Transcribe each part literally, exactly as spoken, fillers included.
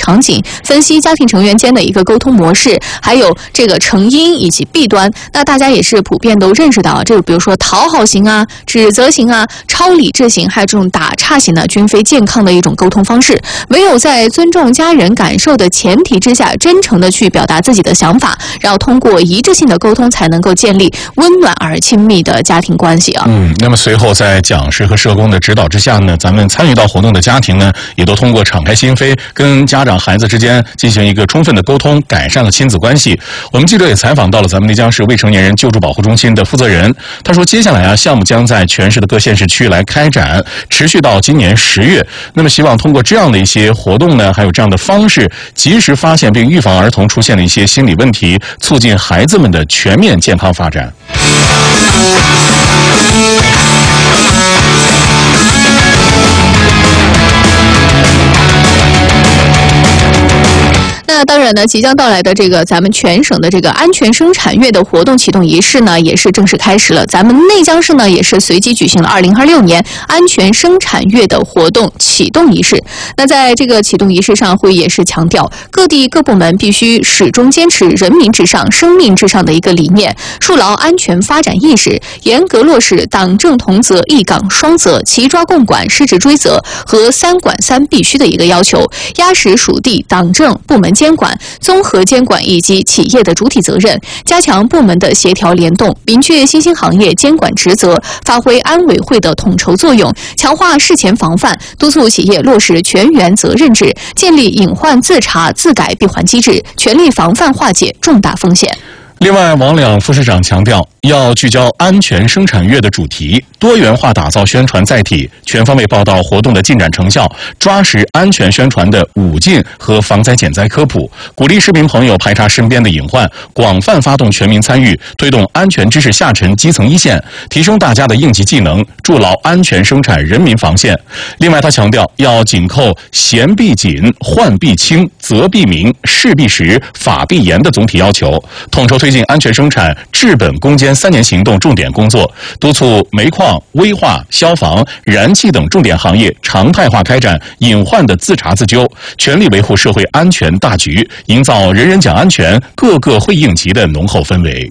场景，分析家庭成员间的一个沟通模式，还有这个成因以及弊端。那大家也是普遍都认识到，这个比如说讨好型啊、指责型啊、超理智型，还有这种打岔型的，均非健康的一种沟通方式。唯有在尊重家人感受的前提之下，真诚的去表达自己的想法，然后通过一致性的沟通，才能够建立温暖而亲密的家庭关系啊。 嗯，那么随后在讲师和社工的指导之下呢，咱们参与到活动的家庭呢，也都通过敞开心扉，跟家长孩子之间进行一个充分的沟通，改善了亲子关系。我们记者也采访到了咱们内江市未成年人救助保护中心的负责人，他说，接下来啊，项目将在全市的各县市区来开展，持续到今年十月。那么希望通过这样的一些活动呢，还有这样的方式，及时发现并预防儿童出现的一些心理问题，促进孩子们的全面健康发展。 那当然呢，即将到来的这个咱们全省的这个安全生产月的活动启动仪式呢，也是正式开始了。咱们内江市呢，也是随机举行了二零二六年安全生产月的活动启动仪式。那在这个启动仪式上，会也是强调各地各部门必须始终坚持人民至上、生命至上的一个理念，树牢安全发展意识，严格落实党政同责、一岗双责、齐抓共管、失职追责和三管三必须的一个要求，压实属地、党政部门监管、综合监管以及企业的主体责任，加强部门的协调联动，明确新兴行业监管职责，发挥安委会的统筹作用，强化事前防范，督促企业落实全员责任制，建立隐患自查自改闭环机制，全力防范化解重大风险。 另外，王两副市长强调，要聚焦安全生产月的主题，多元化打造宣传载体，全方位报道活动的进展成效，抓实安全宣传的五禁和防灾减灾科普，鼓励市民朋友排查身边的隐患，广泛发动全民参与，推动安全知识下沉基层一线，提升大家的应急技能，筑牢安全生产人民防线。另外，他强调要紧扣嫌必紧、患必轻、责必明、事必实、法必严的总体要求，统筹推进安全生产治本攻坚三年行动重点工作，督促煤矿、危化、消防、燃气等重点行业常态化开展隐患的自查自纠，全力维护社会安全大局，营造人人讲安全、个个会应急的浓厚氛围。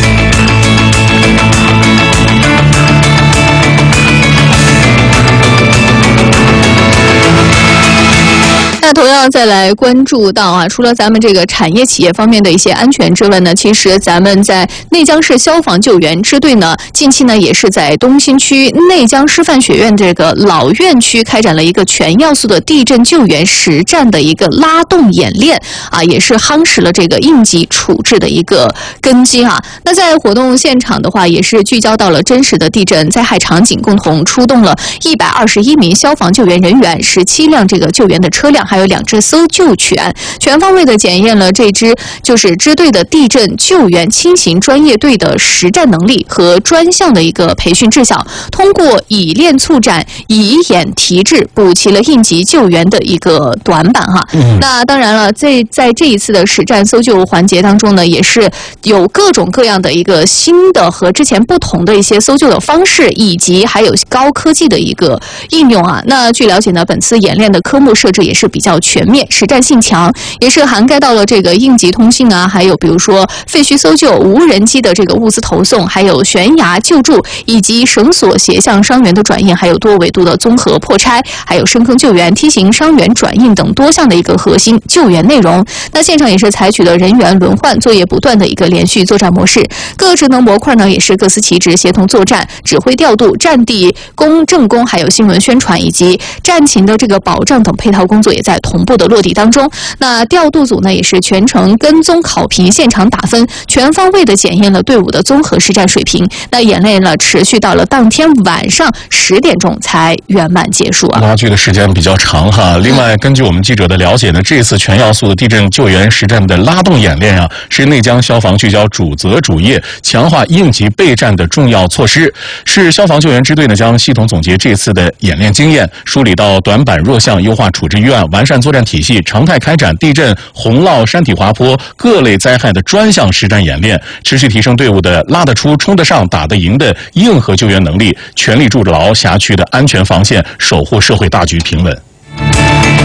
那同样再来关注到啊，除了咱们这个产业企业方面的一些安全之外呢，其实咱们在内江市消防救援支队呢，近期呢也是在东新区内江师范学院这个老院区开展了一个全要素的地震救援实战的一个拉动演练啊，也是夯实了这个应急处置的一个根基啊。那在活动现场的话，也是聚焦到了真实的地震灾害场景，共同出动了一百二十一名消防救援人员、十七辆这个救援的车辆，还有两只搜救犬，全方位的检验了这支就是支队的地震救援轻型专业队的实战能力和专项的一个培训质效，通过以练促战、以演提质，补齐了应急救援的一个短板哈。嗯、那当然了，在在这一次的实战搜救环节当中呢，也是有各种各样的一个新的和之前不同的一些搜救的方式，以及还有高科技的一个应用啊。那据了解呢，本次演练的科目设置也是比较全面，实战性强，也是涵盖到了这个应急通信啊，还有比如说废墟搜救、无人机的这个物资投送，还有悬崖救助，以及绳索斜向伤员的转印，还有多维度的综合破拆，还有深坑救援、梯形伤员转印等多项的一个核心救援内容。那现场也是采取了人员轮换、作业不断的一个连续作战模式，各职能模块呢也是各司其职，协同作战、指挥调度、战地工政工，还有新闻宣传以及战情的这个保障等配套工作也在同步的落地当中。那调度组呢也是全程跟踪考评、现场打分，全方位的检验了队伍的综合实战水平。那演练呢持续到了当天晚上十点钟才圆满结束啊。 拉锯的时间比较长哈。另外，根据我们记者的了解呢，这次全要素的地震救援实战的拉动演练啊，是内江消防聚焦主责主业、强化应急备战的重要措施。市消防救援支队呢将系统总结这次的演练经验，梳理到短板弱项，优化处置预案，完善作战体系，常态开展地震、洪涝、山体滑坡各类灾害的专项实战演练，持续提升队伍的拉得出、冲得上、打得赢的硬核救援能力，全力筑牢辖区的安全防线，守护社会大局平稳。